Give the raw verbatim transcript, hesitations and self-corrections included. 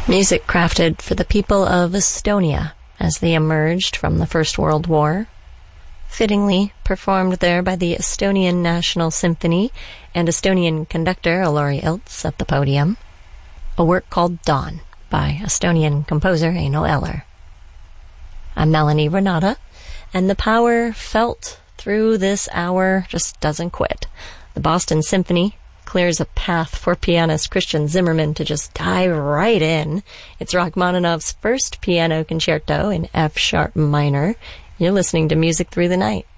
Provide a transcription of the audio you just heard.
Music crafted for the people of Estonia as they emerged from the First World War. Fittingly performed there by the Estonian National Symphony and Estonian conductor Lauri Ilts at the podium. A work called Dawn by Estonian composer Eino Eller. I'm Melanie Renata, and the power felt through this hour just doesn't quit. The Boston Symphony clears a path for pianist Christian Zimmerman to just dive right in. It's Rachmaninoff's first piano concerto in F-sharp minor. You're listening to Music Through the Night.